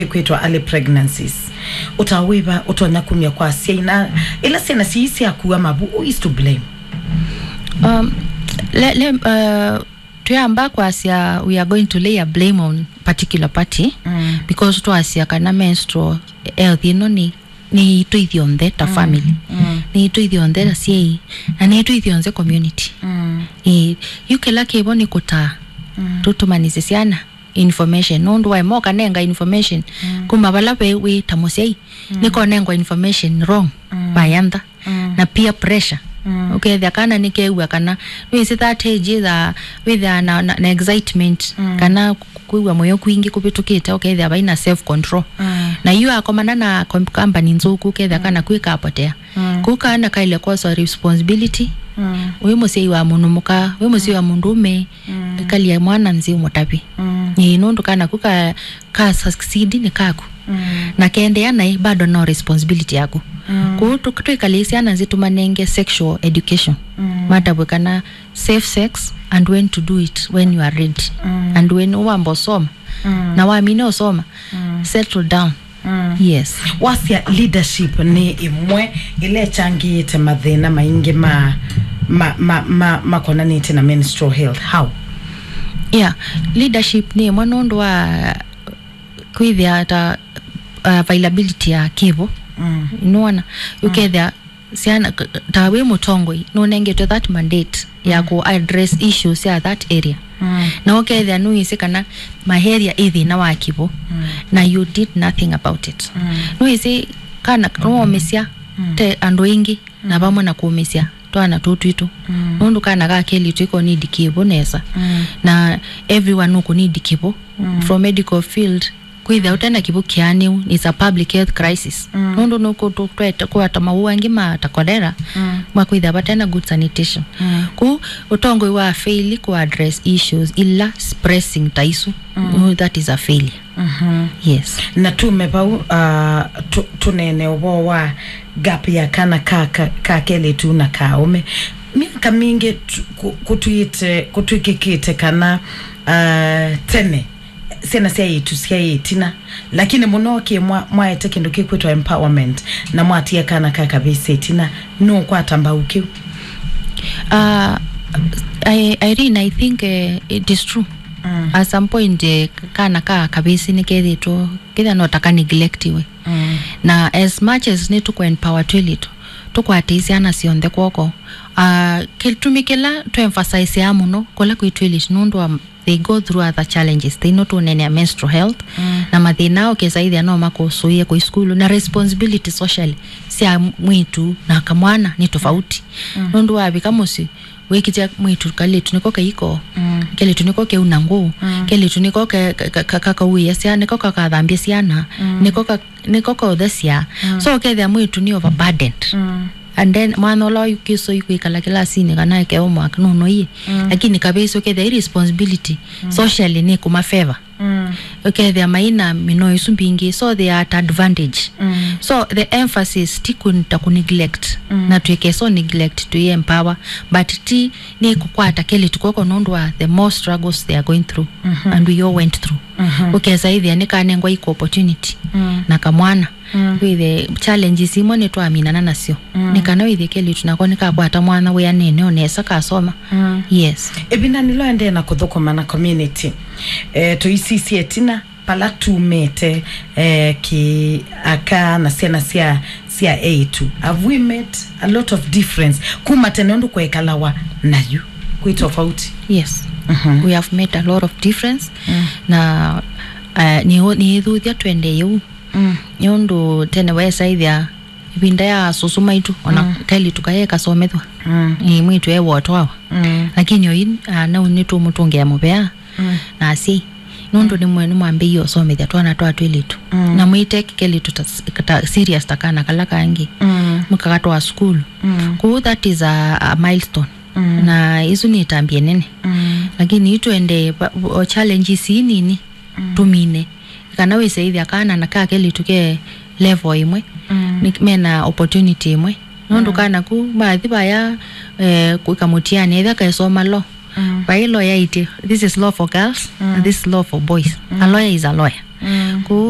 kwetwa early pregnancies utawiba utonya kumya kwa sia ila sina siisi akuwa mabu who is to blame? Tuamba kwa sia we are going to lay a blame on particular party because to asia kana menstrual health ni to ithionde ta family ni to ithionde la sia na ni to ithionde community yukela kebo ni kuta tutumanise siana information no ndo mo kanenga information kuma balabe we tamosei niko nenga information wrong bayanda na peer pressure okay the kana nikewa kana we see that age that with na excitement kana kuwa moyo kwingi kupitukita okay the baina self control na you akomana na company nzuku ke the kana kwika apotea kuka na kaile kwa responsibility we musei wa munumuka we musei wa mundume kali ya mwana nzi umutapi ni nundu kana kuka ka succeed ni kaku na kende yana bado no responsibility yako kuto kutwekalisia na zitu manenge sexual education matabwe kana safe sex and when to do it when you are ready and when uwambo soma na waamini osoma settle down. Yes, wasia leadership ni imwe ile changiite mathina maingi makona nite na menstrual health how? Yeah, leadership ni mwanundu wa kwithia ata availability ya kibo inuona ukethia siana tawe mutongoi no nengete that mandate ya ku address issues ya that area na ukethia no isikana maheria ithi na wakibo na you did nothing about it no isi kana no mesia te ando ingi na bamwe na kumesia twana tutwitu nundu kana ga keli twiko need kibo nesa na everyone uko need kibo from medical field kwitha utena kibu kiani is a public health crisis nundu nuko twete kwa tamaua ngima takolera makwitha batena good sanitation ku utongo wa fail ku address issues illa pressing taisu that is a failure. Yes, na tumepau tunene wa gap ya kana kakele tu na kaume miaka mingi kutuikikite kana tene sena siya tina lakini munoke mwaete kindu kikwetwa empowerment na mwatia kana kakabise tina no kwatamba ukiu. I think it is true. At some point kana kabisi nikethito kitha no taka neglectiwe na as much as need to empower twelito tukwatisia na sionde kwoko kitumikela to emphasize ya muno kola kwitwelito nundu they go through other challenges they not only menstrual health na mathina okezaithia no makosuie kwa school na responsibility socially sia mwitu na kamwana ni tofauti nundu wabika musi wekija mwitu kale tuniko kaiko kele tuniko ke unangu kele tuniko kaka uya sia niko kaka dhambia siana niko ka othesia so ketha mwitu ni overburdened and then mwana lo yukiso yukwikala kila sini kana ke homework no ye lakini kabeso ke the responsibility socially ni kuma favor okay they maina mino isumbingi so they are at advantage so the emphasis tikunta ku neglect na tueke so neglect to empower but ti ni kukwata kele tukoko nondwa the more struggles they are going through and we all went through okay saidi ni kanengwa iko opportunity na kamwana with the challenges imone to aminana nasio nikana with kele tunakonika kwata mwana we anene onesa kasoma. Yes, ebina nilo ende na kuthokoma na community to isisi etina pala tumete ki aka na sena sia A2 have we met a lot of difference kuma tenendo kwekalawa nayu kuitofauti? Yes, we have made a lot of difference na ni thuthia twende yu nyondo tena wesa ithia ibinda ya susuma itu ona kali tukayeka somethwa ni mwitu wotwa lakini yo na unitu mutunge ya mubea na si nondo ni mwambe yo somethwa twana twatwilitu na mwite kele tuta serious takana kala kangi mukakatwa school ku that is a milestone na isu ni tambie nene lakini itu ende challenge si nini tumine kana wese ithia kana na kakele tuke level imwe mena opportunity imwe nondo kana ku baadhi baya kukamutiani ithia kaisoma lo by lawyer this is law for girls and this is law for boys. A lawyer is a lawyer.